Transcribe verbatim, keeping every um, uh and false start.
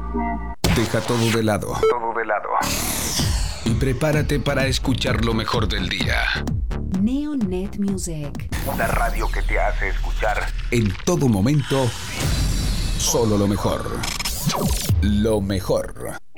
Deja todo de lado. Todo de lado. Y prepárate para escuchar lo mejor del día. Neonet Music. Una radio que te hace escuchar En todo momento, solo lo mejor. Lo mejor.